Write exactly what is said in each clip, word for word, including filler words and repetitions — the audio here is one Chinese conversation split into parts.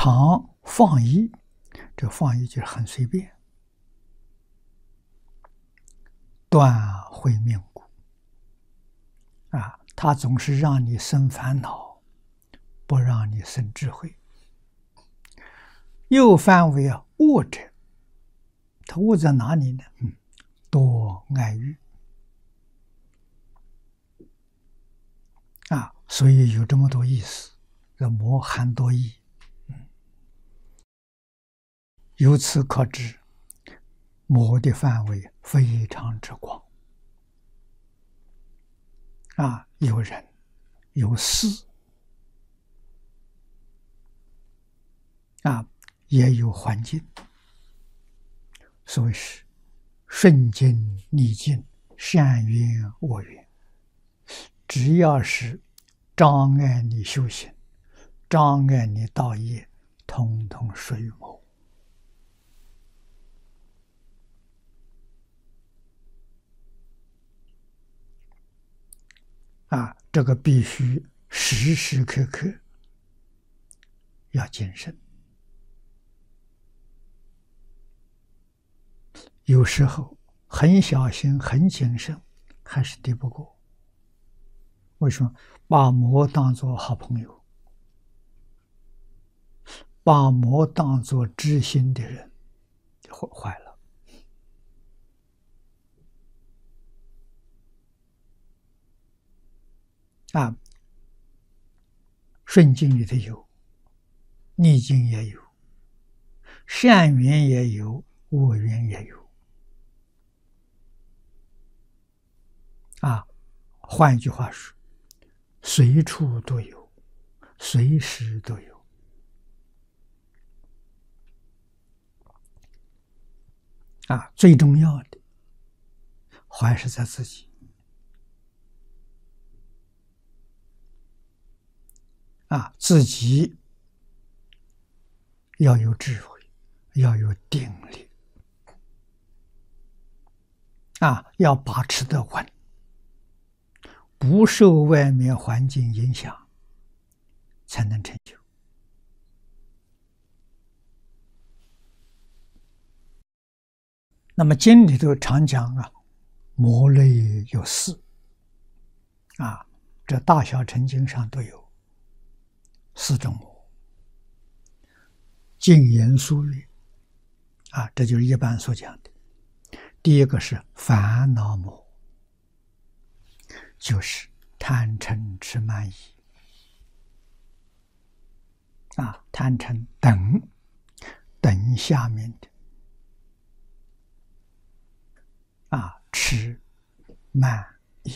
常放逸，这放逸就是很随便，断慧命故啊，他总是让你生烦恼，不让你生智慧。又犯为啊恶者，他恶在哪里呢？嗯，多爱欲啊，所以有这么多意思。这魔含多义，嗯，由此可知，魔的范围非常之广啊，有人，有事啊，也有环境，所以是顺境逆境，善缘恶缘，只要是障碍你修行，障碍你道业，统统属于魔啊！这个必须时时刻刻要谨慎。有时候很小心、很谨慎，还是敌不过。为什么？把魔当作好朋友，把魔当作知心的人，就坏了。啊，顺境里头有，逆境也有，善缘也有，恶缘也有。啊，换一句话说，随处都有，随时都有。啊，最重要的还是在自己。啊，自己要有智慧，要有定力，啊，要把持得稳，不受外面环境影响，才能成就。那么经里头常讲啊，魔类有四，啊，这大小乘经上都有四种魔。静言疏略，啊，这就是一般所讲的。第一个是烦恼魔，就是贪嗔痴慢疑，啊，贪嗔等等下面的，啊，痴慢疑，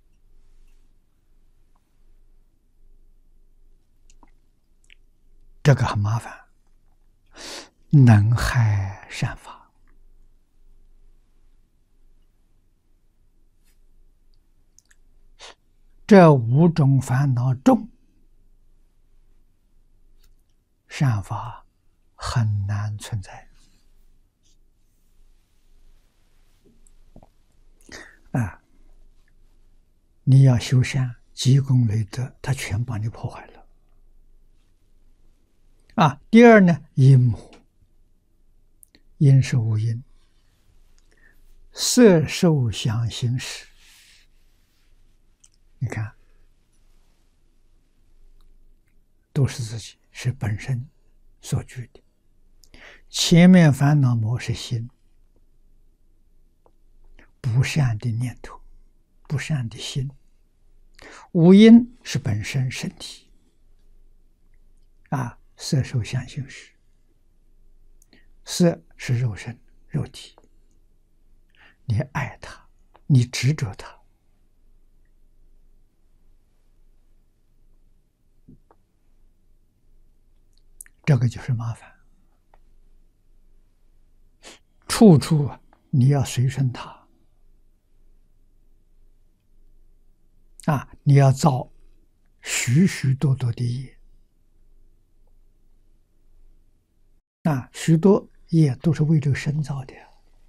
这个很麻烦，能害善法。这五种烦恼重，善法很难存在。啊，你要修善，积功累德，他全把你破坏了。啊，第二呢，因魔，因是无因，色受想行识。你看，都是自己，是本身所具的。前面烦恼魔是心，不善的念头，不善的心。五阴是本身身体，啊，色受想行识。色是肉身肉体，你爱它，你执着它，这个就是麻烦。处处你要随顺它，啊，你要造许许多多的业，啊，许多业都是为这个身造的，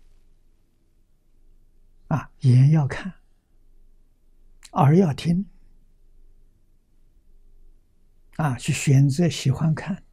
啊，眼要看，耳要听，啊，去选择喜欢看。